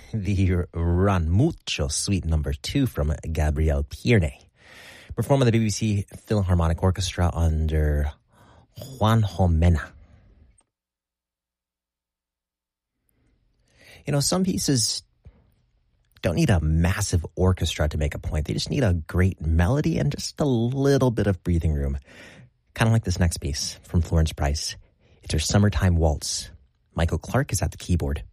the Run Mucho Suite number 2 from Gabriel Pierne, performed by the BBC Philharmonic Orchestra under Juanjo Mena. You know, some pieces don't need a massive orchestra to make a point. They just need a great melody and just a little bit of breathing room. Kind of like this next piece from Florence Price. It's her Summertime Waltz. Michael Clark is at the keyboard.